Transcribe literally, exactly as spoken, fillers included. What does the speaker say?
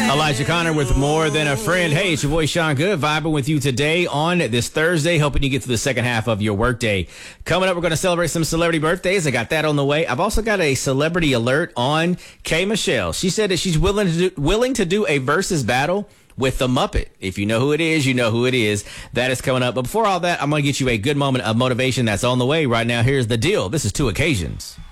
Elijah Connor with More Than a Friend. Hey, it's your boy Sean Good, vibing with you today on this Thursday, hoping you get to the second half of your workday. Coming up, we're going to celebrate some celebrity birthdays. I got that on the way. I've also got a celebrity alert on K. Michelle. She said that she's willing to do, willing to do a versus battle with the Muppet. If you know who it is, you know who it is. That is coming up. But before all that, I'm going to get you a good moment of motivation that's on the way right now. Here's the deal. This is Two Occasions.